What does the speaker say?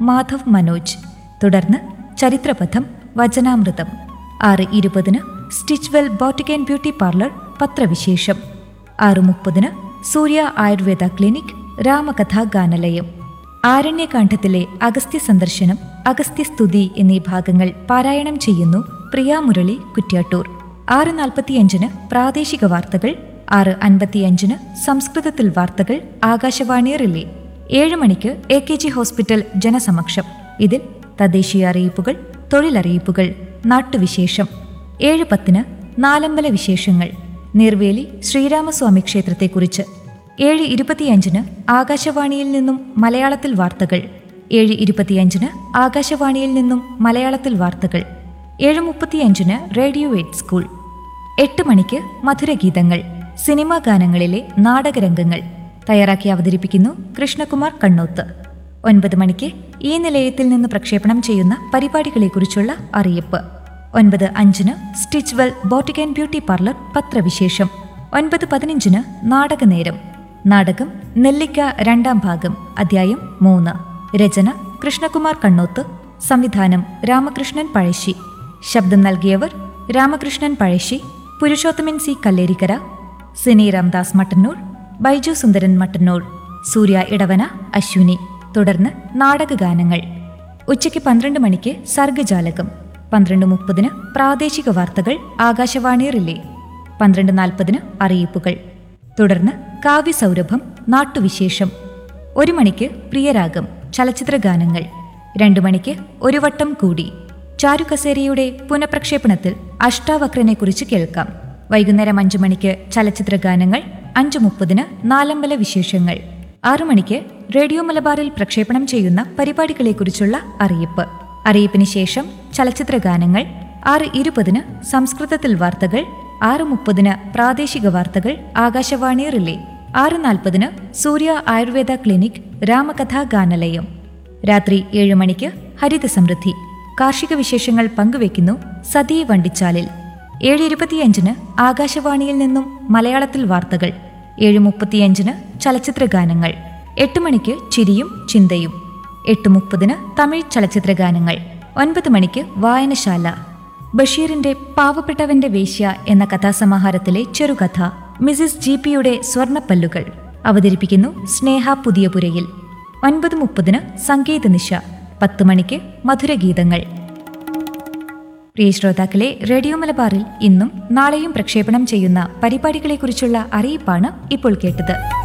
മാധവ് മനോജ്. തുടർന്ന് ചരിത്രപഥം വചനാമൃതം. 6:20 Stitchwell boutique and beauty parlour പത്രവിശേഷം. 6:30 സൂര്യ ആയുർവേദ ക്ലിനിക് രാമകഥാ ഗാനലയം. ആരണ്യകാണ്ഡത്തിലെ അഗസ്ത്യ സന്ദർശനം, അഗസ്ത്യസ്തുതി എന്നീ ഭാഗങ്ങൾ പാരായണം ചെയ്യുന്നു പ്രിയ മുരളി കുറ്റ്യാട്ടൂർ. 6:45 പ്രാദേശിക വാർത്തകൾ. 6:55 സംസ്കൃതത്തിൽ വാർത്തകൾ ആകാശവാണി റിലേ. 7 മണിക്ക് AKG ഹോസ്പിറ്റൽ ജനസമക്ഷം. ഇതിൽ തദ്ദേശീയ അറിയിപ്പുകൾ, തൊഴിലറിയിപ്പുകൾ, നാട്ടുവിശേഷം. 7:10 നാലമ്പല വിശേഷങ്ങൾ. നീർവേലി ശ്രീരാമസ്വാമി ക്ഷേത്രത്തെക്കുറിച്ച്. 7:25 ആകാശവാണിയിൽ നിന്നും മലയാളത്തിൽ വാർത്തകൾ. 7:25 ആകാശവാണിയിൽ നിന്നും മലയാളത്തിൽ വാർത്തകൾ. 7:35 റേഡിയോ എയ്ഡ് സ്കൂൾ. 8 മണിക്ക് മധുരഗീതങ്ങൾ, സിനിമാ ഗാനങ്ങളിലെ നാടകരംഗങ്ങൾ. തയ്യാറാക്കി അവതരിപ്പിക്കുന്നു കൃഷ്ണകുമാർ കണ്ണോത്ത്. 9 മണിക്ക് ഈ നിലയത്തിൽ നിന്ന് പ്രക്ഷേപണം ചെയ്യുന്ന പരിപാടികളെക്കുറിച്ചുള്ള അറിയിപ്പ്. 9:05 Stitchwell boutique and beauty parlour പത്രവിശേഷം. 9:15 നാടകനേരം. നാടകം നെല്ലിക്ക 2ാം ഭാഗം, അധ്യായം 3. രചന കൃഷ്ണകുമാർ കണ്ണോത്ത്. സംവിധാനം രാമകൃഷ്ണൻ പഴശ്ശി. ശബ്ദം നൽകിയവർ രാമകൃഷ്ണൻ പഴശ്ശി, പുരുഷോത്തമൻ സി കല്ലേരിക്കര, സിനി രാംദാസ് മട്ടന്നൂർ, ബൈജു സുന്ദരൻ മട്ടന്നൂർ, സൂര്യ ഇടവന, അശ്വിനി. തുടർന്ന് നാടകഗാനങ്ങൾ. ഉച്ചയ്ക്ക് 12 മണിക്ക് സർഗജാലകം. 12:30 പ്രാദേശിക വാർത്തകൾ ആകാശവാണി റിലേ. 12:40 അറിയിപ്പുകൾ. തുടർന്ന് കാവ്യസൗരഭം, നാട്ടുവിശേഷം. 1 മണിക്ക് പ്രിയരാഗം, ചലച്ചിത്ര ഗാനങ്ങൾ. 2 മണിക്ക് ഒരു വട്ടം കൂടി. ചാരുകസേരയുടെ പുനഃപ്രക്ഷേപണത്തിൽ അഷ്ടാവക്രനെക്കുറിച്ച് കേൾക്കാം. വൈകുന്നേരം 5 മണിക്ക് ചലച്ചിത്ര ഗാനങ്ങൾ. 5:30 നാലമ്പല വിശേഷങ്ങൾ. 6 മണിക്ക് റേഡിയോ മലബാറിൽ പ്രക്ഷേപണം ചെയ്യുന്ന പരിപാടികളെക്കുറിച്ചുള്ള അറിയിപ്പ്. അറിയിപ്പിന് ശേഷം ചലച്ചിത്ര ഗാനങ്ങൾ. 6:20 സംസ്കൃതത്തിൽ വാർത്തകൾ. 6:30 പ്രാദേശിക വാർത്തകൾ ആകാശവാണി റിലേ. 6:40 സൂര്യ ആയുർവേദ ക്ലിനിക് രാമകഥാ ഗാനലയം. രാത്രി 7 മണിക്ക് ഹരിത സമൃദ്ധി. കാർഷിക വിശേഷങ്ങൾ പങ്കുവയ്ക്കുന്നു സതീ വണ്ടിച്ചാലിൽ. 7:25 ആകാശവാണിയിൽ നിന്നും മലയാളത്തിൽ വാർത്തകൾ. 7:35 ചലച്ചിത്ര ഗാനങ്ങൾ. 8 മണിക്ക് ചിരിയും ചിന്തയും. 8:30 തമിഴ് ചലച്ചിത്ര ഗാനങ്ങൾ. 9 മണിക്ക് വായനശാല. ബഷീറിന്റെ പാവപ്പെട്ടവന്റെ വേശ്യ എന്ന കഥാസമാഹാരത്തിലെ ചെറുകഥ മിസിസ് GPയുടെ സ്വർണ്ണപ്പല്ലുകൾ. അവതരിപ്പിക്കുന്നു സ്നേഹ പുതിയപുരയിൽ. 9:30 സംഗീതനിശ. 10 മണിക്ക് മധുരഗീതങ്ങൾ. പ്രിയ ശ്രോതാക്കളെ, റേഡിയോ മലബാറിൽ ഇന്നും നാളെയും പ്രക്ഷേപണം ചെയ്യുന്ന പരിപാടികളെക്കുറിച്ചുള്ള അറിയിപ്പാണ് ഇപ്പോൾ കേട്ടത്.